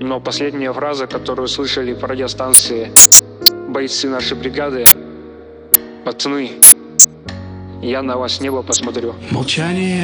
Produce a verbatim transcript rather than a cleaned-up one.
Но последняя фраза, которую слышали по радиостанции бойцы нашей бригады: пацаны, я на вас с неба посмотрю. Молчание